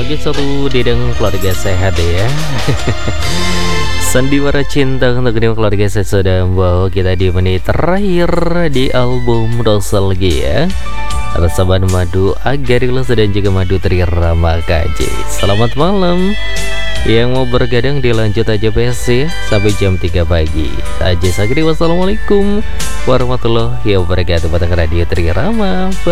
bahagia satu didang keluarga sehat ya. Sandiwara cinta untuk kedua keluarga saya sudah membawa kita di menit terakhir di album Nostalgia. Sahabat Madu Agarilus dan juga Madu Trirama KJ. Selamat malam. Yang mau bergadang dilanjut aja BSC sampai jam 3 pagi. Saja Sagri, wassalamualaikum warahmatullahi wabarakatuh. Batang Radio Trirama.